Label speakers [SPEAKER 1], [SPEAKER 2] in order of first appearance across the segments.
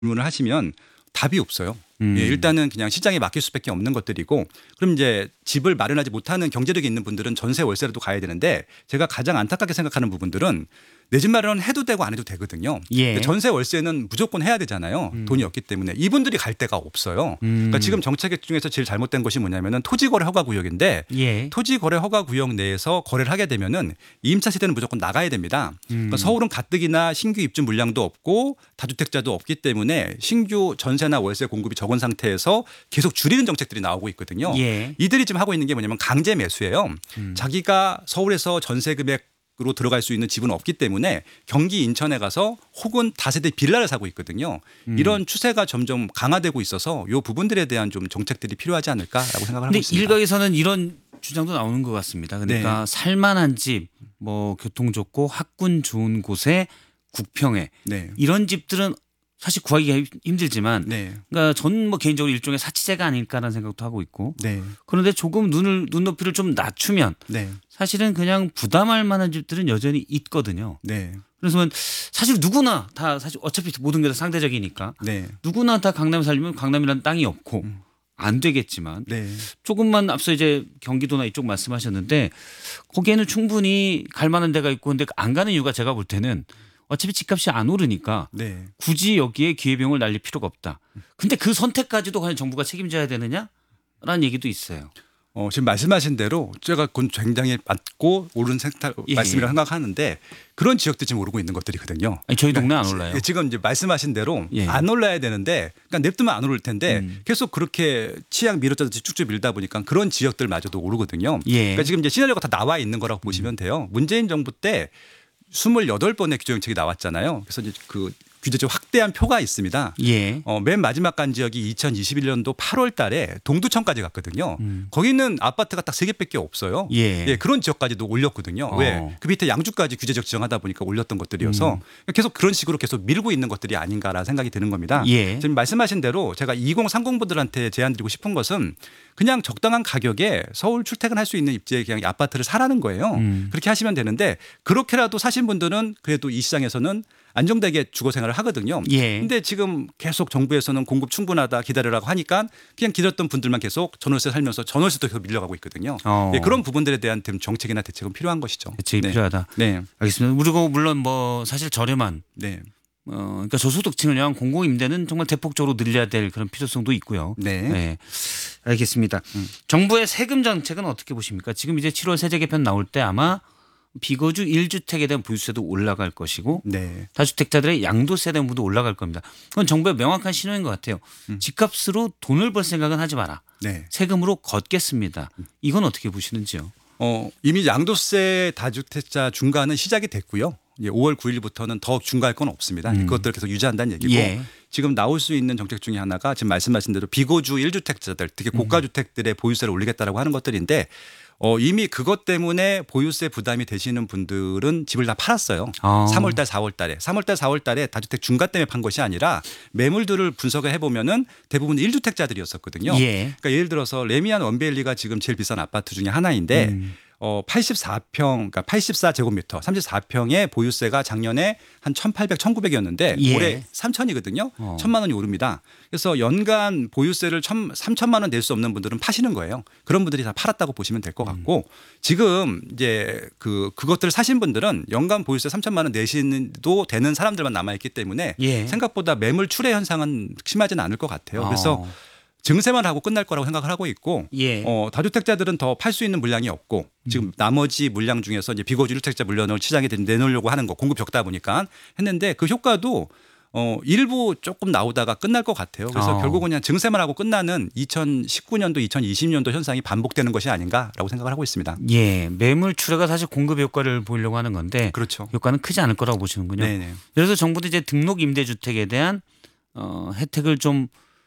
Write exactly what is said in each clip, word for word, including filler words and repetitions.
[SPEAKER 1] 질문을 하시면 답이 없어요.
[SPEAKER 2] 음.
[SPEAKER 1] 예, 일단은 그냥 시장에 맡길 수밖에 없는 것들이고 그럼 이제 집을 마련하지 못하는 경제력이 있는 분들은 전세 월세라도 가야 되는데 제가 가장 안타깝게 생각하는 부분들은 내 집 마련은 해도 되고 안 해도 되거든요.
[SPEAKER 2] 예.
[SPEAKER 1] 근데 전세 월세는 무조건 해야 되잖아요.
[SPEAKER 2] 음.
[SPEAKER 1] 돈이 없기 때문에 이분들이 갈 데가 없어요.
[SPEAKER 2] 음.
[SPEAKER 1] 그러니까 지금 정책 중에서 제일 잘못된 것이 뭐냐면은 토지거래 허가구역인데
[SPEAKER 2] 예.
[SPEAKER 1] 토지거래 허가구역 내에서 거래를 하게 되면은 이임차 세대는 무조건 나가야 됩니다. 그러니까
[SPEAKER 2] 음.
[SPEAKER 1] 서울은 가뜩이나 신규 입주 물량도 없고 다주택자도 없기 때문에 신규 전세나 월세 공급이 적은 상태에서 계속 줄이는 정책들이 나오고 있거든요.
[SPEAKER 2] 예.
[SPEAKER 1] 이들이 지금 하고 있는 게 뭐냐면 강제 매수예요.
[SPEAKER 2] 음.
[SPEAKER 1] 자기가 서울에서 전세 금액 으로 들어갈 수 있는 집은 없기 때문에 경기 인천에 가서 혹은 다세대 빌라를 사고 있거든요.
[SPEAKER 2] 음.
[SPEAKER 1] 이런 추세가 점점 강화되고 있어서 이 부분들에 대한 좀 정책들이 필요하지 않을까라고 생각을 하고
[SPEAKER 2] 근데
[SPEAKER 1] 있습니다.
[SPEAKER 2] 일각에서는 이런 주장도 나오는 것 같습니다. 그러니까
[SPEAKER 1] 네.
[SPEAKER 2] 살만한 집, 뭐 교통 좋고 학군 좋은 곳에 국평에
[SPEAKER 1] 네.
[SPEAKER 2] 이런 집들은 사실 구하기가 힘들지만
[SPEAKER 1] 네.
[SPEAKER 2] 그러니까 전 뭐 개인적으로 일종의 사치제가 아닐까라는 생각도 하고 있고
[SPEAKER 1] 네.
[SPEAKER 2] 그런데 조금 눈을 눈높이를 좀 낮추면
[SPEAKER 1] 네.
[SPEAKER 2] 사실은 그냥 부담할 만한 집들은 여전히 있거든요.
[SPEAKER 1] 네.
[SPEAKER 2] 그래서 사실 누구나 다 사실 어차피 모든 게 다 상대적이니까
[SPEAKER 1] 네.
[SPEAKER 2] 누구나 다 강남에 살려면 강남이라는 땅이 없고
[SPEAKER 1] 음.
[SPEAKER 2] 안 되겠지만
[SPEAKER 1] 네.
[SPEAKER 2] 조금만 앞서 이제 경기도나 이쪽 말씀하셨는데 거기에는 충분히 갈 만한 데가 있고 근데 안 가는 이유가 제가 볼 때는 어차피 집값이 안 오르니까
[SPEAKER 1] 네.
[SPEAKER 2] 굳이 여기에 기회비용을 날릴 필요가 없다. 근데 그 선택까지도 과연 정부가 책임져야 되느냐라는 얘기도 있어요.
[SPEAKER 1] 어, 지금 말씀하신 대로 제가 그건 굉장히 맞고 옳은 생각,
[SPEAKER 2] 예.
[SPEAKER 1] 말씀이라고 생각하는데 그런 지역들이 지금 오르고 있는 것들이거든요.
[SPEAKER 2] 아니, 저희 동네 안 올라요.
[SPEAKER 1] 예, 지금 이제 말씀하신 대로
[SPEAKER 2] 예.
[SPEAKER 1] 안 올라야 되는데 그러니까 냅두면 안 오를 텐데
[SPEAKER 2] 음.
[SPEAKER 1] 계속 그렇게 치약 밀어짜듯이 쭉쭉 밀다 보니까 그런 지역들마저도 오르거든요.
[SPEAKER 2] 예.
[SPEAKER 1] 그러니까 지금 이제 시나리오가 다 나와 있는 거라고 보시면 돼요. 문재인 정부 때 스물여덟 번의 규제정책이 나왔잖아요. 그래서 이제 그 규제적 확대한 표가 있습니다.
[SPEAKER 2] 예.
[SPEAKER 1] 어, 맨 마지막 간 지역이 이천이십일 년도 팔월 달에 동두천까지 갔거든요.
[SPEAKER 2] 음.
[SPEAKER 1] 거기는 아파트가 딱 세 개밖에 없어요.
[SPEAKER 2] 예.
[SPEAKER 1] 그런 지역까지도 올렸거든요.
[SPEAKER 2] 어.
[SPEAKER 1] 왜? 그 밑에 양주까지 규제적 지정하다 보니까 올렸던 것들이어서
[SPEAKER 2] 음.
[SPEAKER 1] 계속 그런 식으로 계속 밀고 있는 것들이 아닌가라는 생각이 드는 겁니다.
[SPEAKER 2] 예.
[SPEAKER 1] 지금 말씀하신 대로 제가 이공삼공 분들한테 제안 드리고 싶은 것은 그냥 적당한 가격에 서울 출퇴근할 수 있는 입지에 그냥 아파트를 사라는 거예요.
[SPEAKER 2] 음.
[SPEAKER 1] 그렇게 하시면 되는데 그렇게라도 사신 분들은 그래도 이 시장에서는 안정되게 주거 생활을 하거든요.
[SPEAKER 2] 예.
[SPEAKER 1] 근데 지금 계속 정부에서는 공급 충분하다 기다려라고 하니까 그냥 기다렸던 분들만 계속 전월세 살면서 전월세도 계속 밀려가고 있거든요.
[SPEAKER 2] 어.
[SPEAKER 1] 예, 그런 부분들에 대한 정책이나 대책은 필요한 것이죠.
[SPEAKER 2] 대책이
[SPEAKER 1] 네.
[SPEAKER 2] 필요하다.
[SPEAKER 1] 네.
[SPEAKER 2] 알겠습니다. 그리고 물론 뭐 사실 저렴한
[SPEAKER 1] 네.
[SPEAKER 2] 어, 그러니까 저소득층을 위한 공공임대는 정말 대폭적으로 늘려야 될 그런 필요성도 있고요.
[SPEAKER 1] 네.
[SPEAKER 2] 네. 알겠습니다.
[SPEAKER 1] 음.
[SPEAKER 2] 정부의 세금 정책은 어떻게 보십니까? 지금 이제 칠월 세제 개편 나올 때 아마 비거주 일 주택에 대한 보유세도 올라갈 것이고
[SPEAKER 1] 네.
[SPEAKER 2] 다주택자들의 양도세 대부분도 올라갈 겁니다. 그건 정부의 명확한 신호인 것 같아요.
[SPEAKER 1] 음.
[SPEAKER 2] 집값으로 돈을 벌 생각은 하지 마라.
[SPEAKER 1] 네.
[SPEAKER 2] 세금으로 걷겠습니다. 이건 어떻게 보시는지요?
[SPEAKER 1] 어, 이미 양도세 다주택자 중과는 시작이 됐고요. 이제 오월 구일부터는 더 중과할 건 없습니다.
[SPEAKER 2] 음.
[SPEAKER 1] 그것들을 계속 유지한다는 얘기고
[SPEAKER 2] 예.
[SPEAKER 1] 지금 나올 수 있는 정책 중에 하나가 지금 말씀하신 대로 비거주 일 주택자들 특히 고가 주택들의 보유세를 올리겠다라고 하는 것들인데 어, 이미 그것 때문에 보유세 부담이 되시는 분들은 집을 다 팔았어요.
[SPEAKER 2] 아.
[SPEAKER 1] 삼월 달, 사월 달에. 삼월 달, 사월 달에 다주택 중과 때문에 판 것이 아니라 매물들을 분석을 해보면은 대부분 일 주택자들이었었거든요.
[SPEAKER 2] 예.
[SPEAKER 1] 그러니까 예를 들어서 레미안 원베일리가 지금 제일 비싼 아파트 중에 하나인데
[SPEAKER 2] 음.
[SPEAKER 1] 어, 팔십사 평, 그러니까 팔십사 제곱미터, 삼십사 평의 보유세가 작년에 한 천팔백, 천구백이었는데
[SPEAKER 2] 예.
[SPEAKER 1] 올해 삼천이거든요.
[SPEAKER 2] 어.
[SPEAKER 1] 천만 원이 오릅니다. 그래서 연간 보유세를 삼천만 원 낼 수 없는 분들은 파시는 거예요. 그런 분들이 다 팔았다고 보시면 될 것 같고 지금 이제 그 그것들을 사신 분들은 연간 보유세 삼천만 원 내신도 되는 사람들만 남아 있기 때문에
[SPEAKER 2] 예.
[SPEAKER 1] 생각보다 매물 출회 현상은 심하지는 않을 것 같아요. 그래서
[SPEAKER 2] 어.
[SPEAKER 1] 증세만 하고 끝날 거라고 생각을 하고 있고
[SPEAKER 2] 예.
[SPEAKER 1] 어, 다주택자들은 더 팔 수 있는 물량이 없고 지금 나머지 물량 중에서 이제 비거주 일 주택자 물량을 시장에 내놓으려고 하는 거 공급 적다 보니까 했는데 그 효과도 어, 일부 조금 나오다가 끝날 것 같아요. 그래서
[SPEAKER 2] 어.
[SPEAKER 1] 결국은 그냥 증세만 하고 끝나는 이천십구 년도, 이천이십 년도 현상이 반복되는 것이 아닌가라고 생각을 하고 있습니다.
[SPEAKER 2] 예, 매물 출하가 사실 공급 효과를 보이려고 하는 건데
[SPEAKER 1] 그렇죠.
[SPEAKER 2] 효과는 크지 않을 거라고 보시는군요.
[SPEAKER 1] 네네.
[SPEAKER 2] 그래서 정부도 이제 등록 임대주택에 대한 어, 혜택을 좀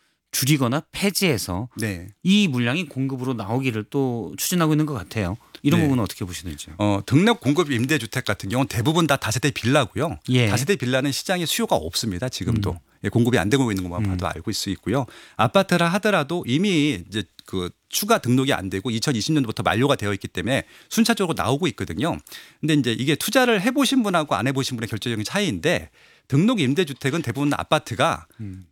[SPEAKER 2] 줄이거나 폐지해서
[SPEAKER 1] 네.
[SPEAKER 2] 이 물량이 공급으로 나오기를 또 추진하고 있는 것 같아요. 이런
[SPEAKER 1] 네.
[SPEAKER 2] 부분은 어떻게 보시는지요?
[SPEAKER 1] 어, 등록 공급 임대주택 같은 경우는 대부분 다 다세대 빌라고요.
[SPEAKER 2] 예.
[SPEAKER 1] 다세대 빌라는 시장에 수요가 없습니다. 지금도.
[SPEAKER 2] 음.
[SPEAKER 1] 예, 공급이 안 되고 있는 것만
[SPEAKER 2] 음.
[SPEAKER 1] 봐도 알고 있을 수 있고요. 아파트라 하더라도 이미 이제 그 추가 등록이 안 되고 이천이십 년도부터 만료가 되어 있기 때문에 순차적으로 나오고 있거든요. 근데 이제 이게 투자를 해보신 분하고 안 해보신 분의 결정적인 차이인데 등록 임대주택은 대부분 아파트가
[SPEAKER 2] 음.